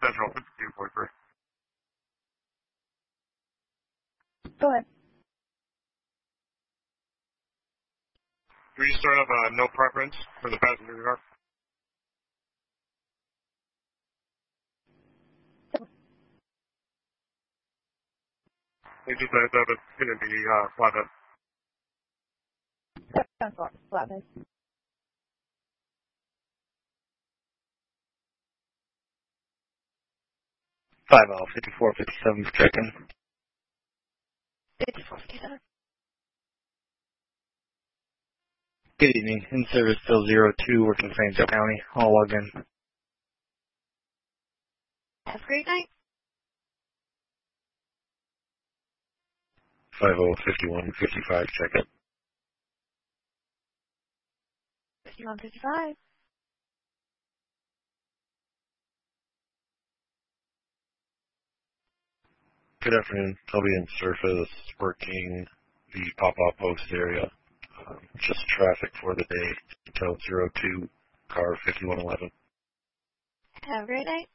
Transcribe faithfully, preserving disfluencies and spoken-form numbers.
Central fifty-two forty-three. Go ahead. Do you start up uh, no preference for the passenger car? You just said that it's going to be uh, flatbed. Sounds flatbed. Five all, fifty-four fifty-seven for check-in. fifty-four fifty-seven. Good evening. In service still zero two, working Saint Joe County. I'll log in. Have a great night. Five oh, fifty-one fifty-five, check-in. fifty-one fifty-five. Good afternoon. I'll be in surface working the pop-up post area. Um, just traffic for the day until zero two, car fifty-one eleven. Have a great night.